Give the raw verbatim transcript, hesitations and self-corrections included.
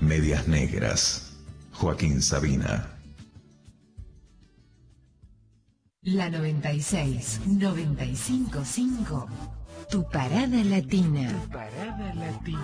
Medias Negras, Joaquín Sabina. La noventa y seis, noventa y cinco punto cinco, tu parada latina. Tu parada latina.